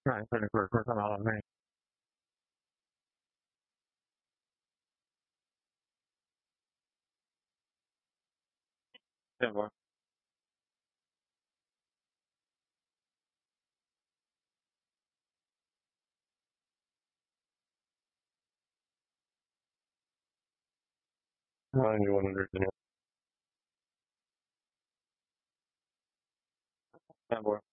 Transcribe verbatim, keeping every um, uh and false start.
Right, for, for, for some other thing. Yeah, boy. ninety-one hundred, yeah. Yeah, boy.